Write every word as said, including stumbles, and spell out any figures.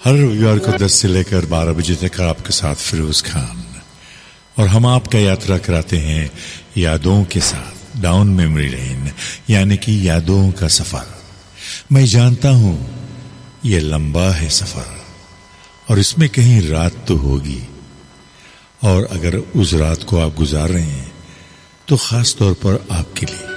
हर रविवार को दस से लेकर बारह बजे तक आपके साथ फिरोज खान, और हम आपका यात्रा कराते हैं यादों के साथ डाउन मेमोरी लेन, यानी कि यादों का सफर। मैं जानता हूं ये लंबा है सफर और इसमें कहीं रात तो होगी, और अगर उस रात को आप गुजार रहे हैं तो खास तौर पर आपके लिए